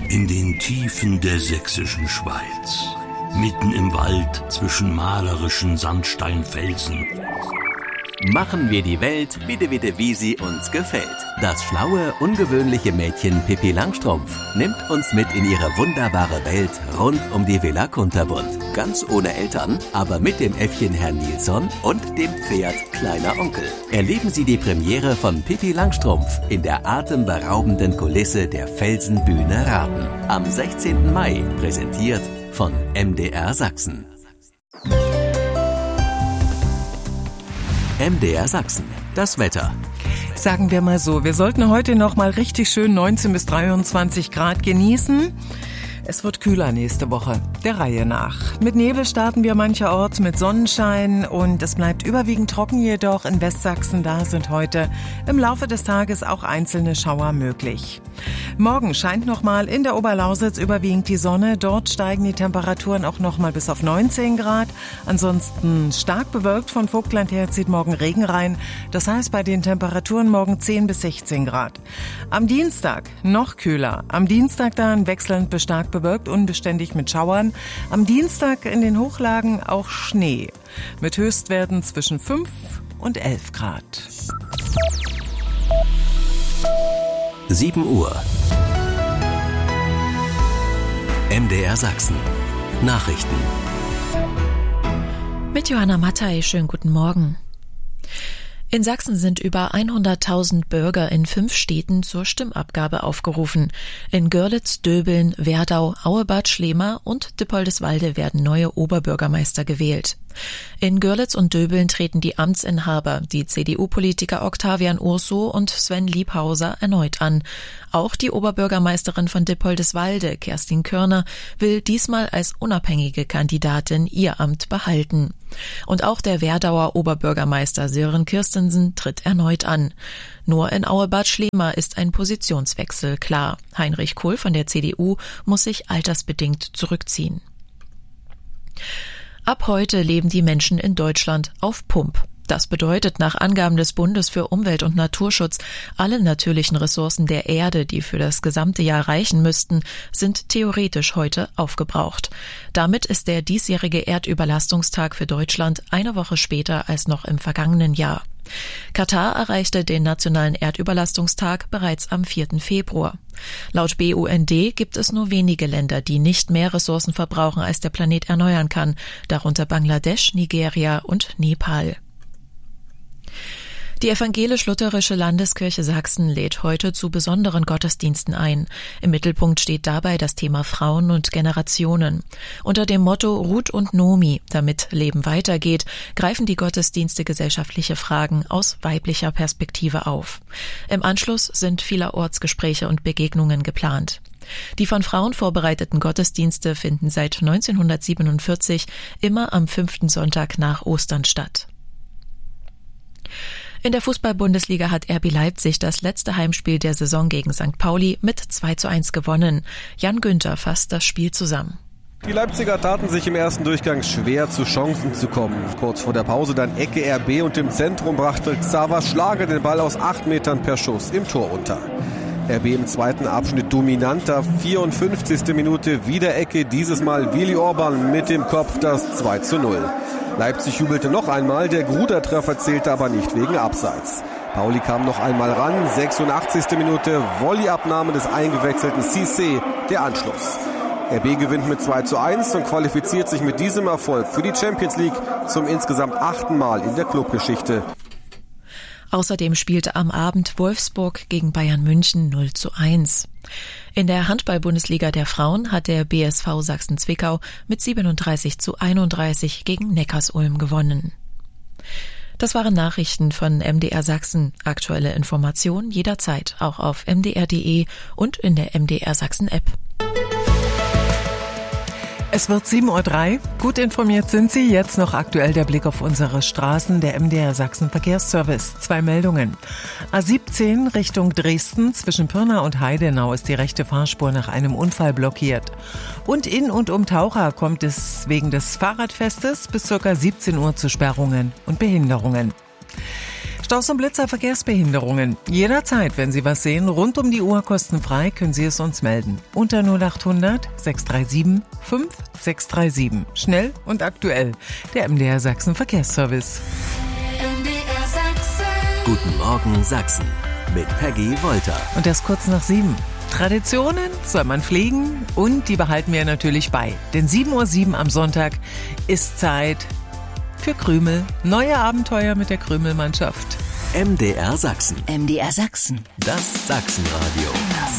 In den Tiefen der sächsischen Schweiz, mitten im Wald zwischen malerischen Sandsteinfelsen, machen wir die Welt wieder, wie sie uns gefällt. Das schlaue, ungewöhnliche Mädchen Pippi Langstrumpf nimmt uns mit in ihre wunderbare Welt rund um die Villa Kunterbund. Ganz ohne Eltern, aber mit dem Äffchen Herrn Nilsson und dem Pferd Kleiner Onkel. Erleben Sie die Premiere von Pippi Langstrumpf in der atemberaubenden Kulisse der Felsenbühne Raten. Am 16. Mai, präsentiert von MDR Sachsen. MDR Sachsen, das Wetter. Sagen wir mal so, wir sollten heute noch mal richtig schön 19 bis 23 Grad genießen. Es wird kühler nächste Woche, der Reihe nach. Mit Nebel starten wir mancherorts, mit Sonnenschein und es bleibt überwiegend trocken jedoch in Westsachsen. Da sind heute im Laufe des Tages auch einzelne Schauer möglich. Morgen scheint nochmal in der Oberlausitz überwiegend die Sonne. Dort steigen die Temperaturen auch nochmal bis auf 19 Grad. Ansonsten stark bewölkt, von Vogtland her zieht morgen Regen rein. Das heißt bei den Temperaturen morgen 10 bis 16 Grad. Am Dienstag noch kühler. Am Dienstag dann wechselnd bis stark bewölkt, unbeständig mit Schauern. Am Dienstag in den Hochlagen auch Schnee. Mit Höchstwerten zwischen 5 und 11 Grad. 7 Uhr. MDR Sachsen. Nachrichten. Mit Johanna Mattei, schönen guten Morgen. In Sachsen sind über 100.000 Bürger in 5 Städten zur Stimmabgabe aufgerufen. In Görlitz, Döbeln, Werdau, Auebad, Schlema und Dippoldiswalde werden neue Oberbürgermeister gewählt. In Görlitz und Döbeln treten die Amtsinhaber, die CDU-Politiker Octavian Urso und Sven Liebhauser, erneut an. Auch die Oberbürgermeisterin von Dippoldiswalde, Kerstin Körner, will diesmal als unabhängige Kandidatin ihr Amt behalten. Und auch der Werdauer Oberbürgermeister Sören Kirstensen tritt erneut an. Nur in Auebad Schlema ist ein Positionswechsel klar. Heinrich Kohl von der CDU muss sich altersbedingt zurückziehen. Ab heute leben die Menschen in Deutschland auf Pump. Das bedeutet nach Angaben des Bundes für Umwelt- und Naturschutz, alle natürlichen Ressourcen der Erde, die für das gesamte Jahr reichen müssten, sind theoretisch heute aufgebraucht. Damit ist der diesjährige Erdüberlastungstag für Deutschland eine Woche später als noch im vergangenen Jahr. Katar erreichte den nationalen Erdüberlastungstag bereits am 4. Februar. Laut BUND gibt es nur wenige Länder, die nicht mehr Ressourcen verbrauchen, als der Planet erneuern kann, darunter Bangladesch, Nigeria und Nepal. Die evangelisch-lutherische Landeskirche Sachsen lädt heute zu besonderen Gottesdiensten ein. Im Mittelpunkt steht dabei das Thema Frauen und Generationen. Unter dem Motto Ruth und Nomi, damit Leben weitergeht, greifen die Gottesdienste gesellschaftliche Fragen aus weiblicher Perspektive auf. Im Anschluss sind vielerorts Gespräche und Begegnungen geplant. Die von Frauen vorbereiteten Gottesdienste finden seit 1947 immer am 5. Sonntag nach Ostern statt. In der Fußball-Bundesliga hat RB Leipzig das letzte Heimspiel der Saison gegen St. Pauli mit 2:1 gewonnen. Jan Günther fasst das Spiel zusammen. Die Leipziger taten sich im ersten Durchgang schwer, zu Chancen zu kommen. Kurz vor der Pause dann Ecke RB und im Zentrum brachte Xaver Schlager den Ball aus 8 Metern per Schuss im Tor unter. RB im zweiten Abschnitt dominanter, 54. Minute wieder Ecke, dieses Mal Willi Orban mit dem Kopf, das 2:0. Leipzig jubelte noch einmal, der Gruder-Treffer zählte aber nicht wegen Abseits. Pauli kam noch einmal ran, 86. Minute, Volleyabnahme des eingewechselten Cissé, der Anschluss. RB gewinnt mit 2:1 und qualifiziert sich mit diesem Erfolg für die Champions League zum insgesamt 8. Mal in der Clubgeschichte. Außerdem spielte am Abend Wolfsburg gegen Bayern München 0:1. In der Handball-Bundesliga der Frauen hat der BSV Sachsen-Zwickau mit 37:31 gegen Neckarsulm gewonnen. Das waren Nachrichten von MDR Sachsen. Aktuelle Informationen jederzeit auch auf mdr.de und in der MDR Sachsen-App. Es wird 7:03 Uhr. Gut informiert sind Sie. Jetzt noch aktuell der Blick auf unsere Straßen. Der MDR Sachsen Verkehrsservice. 2 Meldungen. A17 Richtung Dresden. Zwischen Pirna und Heidenau ist die rechte Fahrspur nach einem Unfall blockiert. Und in und um Taucher kommt es wegen des Fahrradfestes bis ca. 17 Uhr zu Sperrungen und Behinderungen. Staus und Blitzer, Verkehrsbehinderungen. Jederzeit, wenn Sie was sehen, rund um die Uhr kostenfrei, können Sie es uns melden. Unter 0800 637 5637. Schnell und aktuell. Der MDR Sachsen Verkehrsservice. MDR Sachsen. Guten Morgen Sachsen. Mit Peggy Wolter. Und das kurz nach 7. Traditionen soll man pflegen und die behalten wir natürlich bei. Denn 7:07 Uhr am Sonntag ist Zeit für Krümel. Neue Abenteuer mit der Krümelmannschaft. MDR Sachsen. MDR Sachsen. Das Sachsenradio.